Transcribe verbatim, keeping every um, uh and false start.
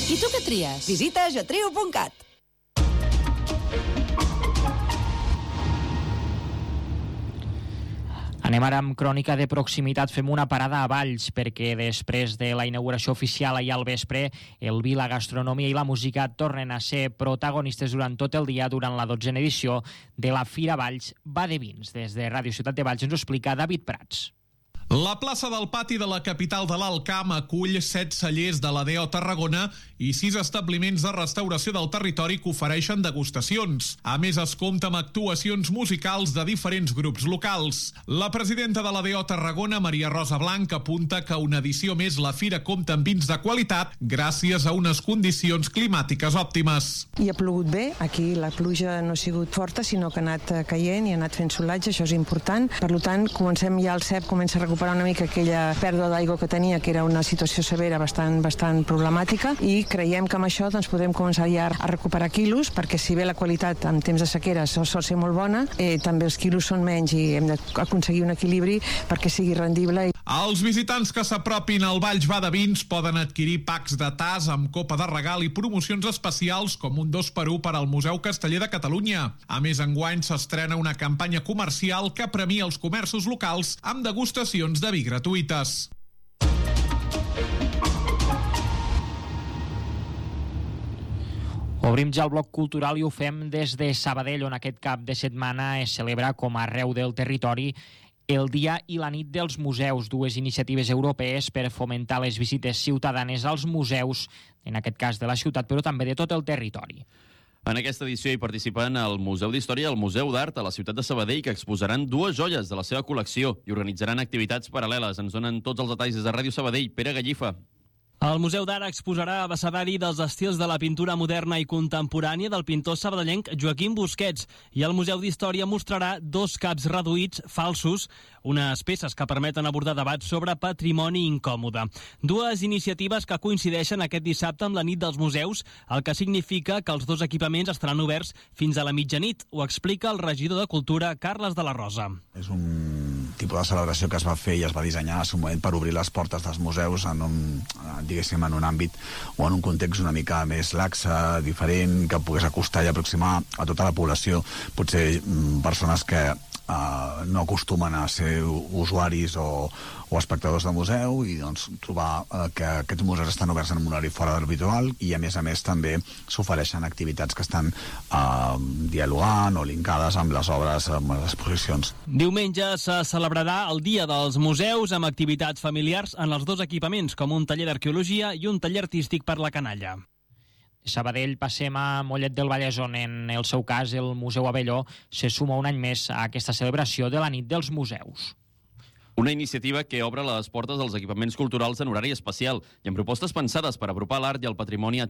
I tu què tries? Visita getriu punt cat. Anem ara amb crònica de proximitat. Fem una parada a Valls perquè després de la inauguració oficial ahir al vespre, el vi, la gastronomia i la música tornen a ser protagonistes durant tot el dia durant la dotzena edició de la Fira Valls Va de Vins. Des de Ràdio Ciutat de Valls ens ho explica David Prats. La plaça del Pati de la capital de l'Alt Camp acull set cellers de l'A D O Tarragona i sis establiments de restauració del territori que ofereixen degustacions. A més, es compta amb actuacions musicals de diferents grups locals. La presidenta de l'A D O Tarragona, Maria Rosa Blanc, apunta que una edició més la fira compta amb vins de qualitat gràcies a unes condicions climàtiques òptimes. I ha plogut bé, aquí la pluja no ha sigut forta, sinó que ha anat caient i ha anat fent solatge, això és important. Per tant, comencem ja el cep, comença a recuperar una mica aquella pèrdua d'aigua que tenia, que era una situació severa bastant, bastant problemàtica, i creiem que amb això doncs, podem començar ja a recuperar quilos, perquè si bé la qualitat en temps de sequera sol, sol ser molt bona, eh, també els quilos són menys i hem d'aconseguir un equilibri perquè sigui rendible. Els visitants que s'apropin al Valls Va de Vins poden adquirir packs de tas amb copa de regal i promocions especials com un dos per u per al Museu Casteller de Catalunya. A més, enguany s'estrena una campanya comercial que premia els comerços locals amb degustacions de vi gratuïtes. Obrim ja el bloc cultural i ho fem des de Sabadell, on aquest cap de setmana es celebra, com arreu del territori, el Dia i la Nit dels Museus, dues iniciatives europees per fomentar les visites ciutadanes als museus, en aquest cas de la ciutat, però també de tot el territori. En aquesta edició hi participen el Museu d'Història i el Museu d'Art a la ciutat de Sabadell, que exposaran dues joies de la seva col·lecció i organitzaran activitats paral·leles. Ens donen tots els detalls des de Ràdio Sabadell. Pere Gallifa. El Museu d'Art exposarà abecedari dels estils de la pintura moderna i contemporània del pintor sabadellenc Joaquim Busquets, i el Museu d'Història mostrarà dos caps reduïts falsos, unes peces que permeten abordar debats sobre patrimoni incòmode. Dues iniciatives que coincideixen aquest dissabte amb la nit dels museus, el que significa que els dos equipaments estaran oberts fins a la mitjanit. Ho explica el regidor de Cultura, Carles de la Rosa. És un tipus de celebració que es va fer i es va dissenyar en un moment per obrir les portes dels museus en un, diguéssim, en un àmbit o en un context una mica més laxe, diferent, que pogués acostar i aproximar a tota la població, potser persones que Uh, no acostumen a ser usuaris o, o espectadors de museu, i doncs trobar uh, que aquests museus estan oberts en un horari fora de l'habitual, i a més a més també s'ofereixen activitats que estan uh, dialogant o linkades amb les obres, amb les exposicions. Diumenge se celebrarà el Dia dels Museus amb activitats familiars en els dos equipaments, com un taller d'arqueologia i un taller artístic per la canalla. Sabadell passem a Mollet del Vallès, on en el seu cas el Museu Abelló se suma un any més a aquesta celebració de la nit dels museus. Una iniciativa que obre les portes als equipaments culturals en horari especial i amb propostes pensades per apropar l'art i el patrimoni a